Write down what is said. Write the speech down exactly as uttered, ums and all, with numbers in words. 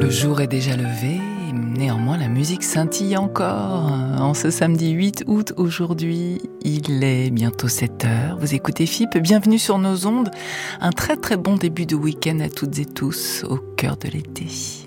Le jour est déjà levé, néanmoins la musique scintille encore. En ce samedi huit août, aujourd'hui, il est bientôt sept heures. Vous écoutez F I P, bienvenue sur nos ondes. Un très très bon début de week-end à toutes et tous, au cœur de l'été.